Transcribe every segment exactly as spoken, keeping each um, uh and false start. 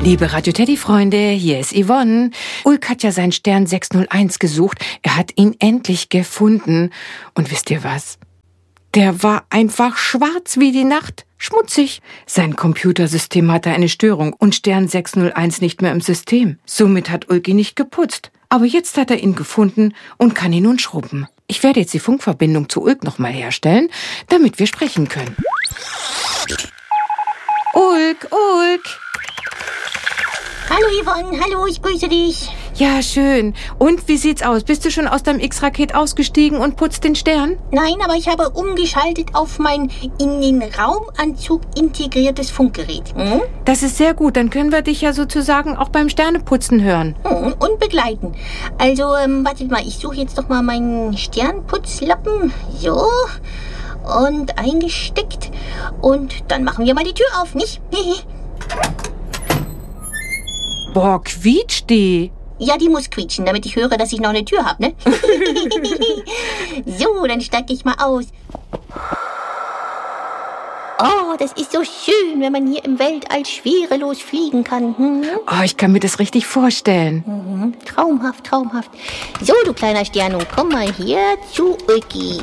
Liebe Radio Teddy-Freunde, hier ist Yvonne. Ulk hat ja seinen Stern sechs null eins gesucht. Er hat ihn endlich gefunden. Und wisst ihr was? Der war einfach schwarz wie die Nacht, schmutzig. Sein Computersystem hatte eine Störung und Stern sechs null eins nicht mehr im System. Somit hat Ulk ihn nicht geputzt. Aber jetzt hat er ihn gefunden und kann ihn nun schrubben. Ich werde jetzt die Funkverbindung zu Ulk nochmal herstellen, damit wir sprechen können. Ulk, Ulk! Hallo Yvonne, hallo, ich grüße dich. Ja, schön. Und wie sieht's aus? Bist du schon aus deinem X-Raket ausgestiegen und putzt den Stern? Nein, aber ich habe umgeschaltet auf mein in den Raumanzug integriertes Funkgerät. Hm? Das ist sehr gut. Dann können wir dich ja sozusagen auch beim Sterneputzen hören. Hm, und begleiten. Also, ähm, wartet mal, ich suche jetzt doch mal meinen Sternputzlappen. So. Und eingesteckt. Und dann machen wir mal die Tür auf, nicht? Boah, quietscht die. Ja, die muss quietschen, damit ich höre, dass ich noch eine Tür habe, ne? So, dann steige ich mal aus. Oh, das ist so schön, wenn man hier im Weltall schwerelos fliegen kann. Hm? Oh, ich kann mir das richtig vorstellen. Mhm. Traumhaft, traumhaft. So, du kleiner Stern, nun komm mal hier zu Ulki.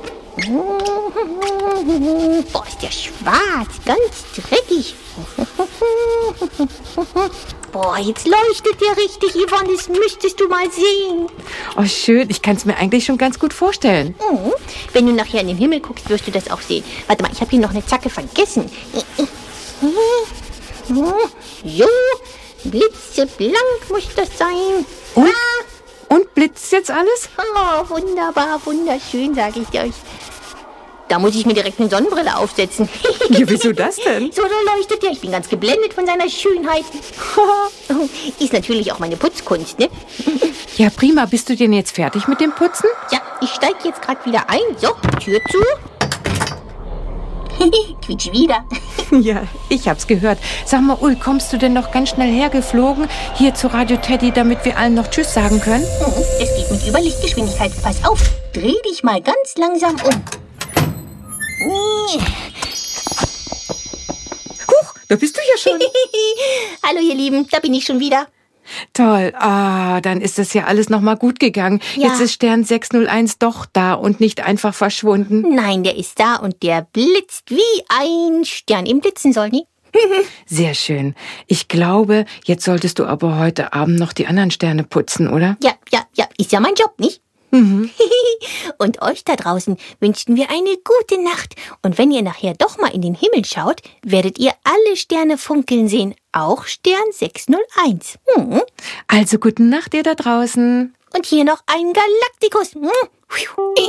Boah, ist der schwarz, ganz dreckig. Boah, jetzt leuchtet der richtig, Yvonne, das müsstest du mal sehen. Oh, schön, ich kann es mir eigentlich schon ganz gut vorstellen. Mhm. Wenn du nachher in den Himmel guckst, wirst du das auch sehen. Warte mal, ich habe hier noch eine Zacke vergessen. So, blitzeblank muss das sein. Und? Und blitzt jetzt alles? Oh, wunderbar, wunderschön, sage ich euch. Da muss ich mir direkt eine Sonnenbrille aufsetzen. Ja, wieso das denn? So, da leuchtet der. Ich bin ganz geblendet von seiner Schönheit. Ist natürlich auch meine Putzkunst, ne? Ja, prima. Bist du denn jetzt fertig mit dem Putzen? Ja, ich steige jetzt gerade wieder ein. So, Tür zu. Quietsch wieder. Ja, ich hab's gehört. Sag mal, Ulk, kommst du denn noch ganz schnell hergeflogen, hier zu Radio Teddy, damit wir allen noch Tschüss sagen können? Es geht mit Überlichtgeschwindigkeit. Pass auf, dreh dich mal ganz langsam um. Huch, da bist du ja schon. Hallo ihr Lieben, da bin ich schon wieder. Toll, ah, dann ist das ja alles nochmal gut gegangen. Ja. Jetzt ist Stern sechs null eins doch da und nicht einfach verschwunden. Nein, der ist da und der blitzt wie ein Stern im Blitzen soll, nie? Sehr schön. Ich glaube, jetzt solltest du aber heute Abend noch die anderen Sterne putzen, oder? Ja, ja, ja, ist ja mein Job, nicht? Mhm. Und euch da draußen wünschen wir eine gute Nacht. Und wenn ihr nachher doch mal in den Himmel schaut, werdet ihr alle Sterne funkeln sehen. Auch Stern sechs null eins. Hm. Also gute Nacht, ihr da draußen. Und hier noch ein Galaktikus. Hm.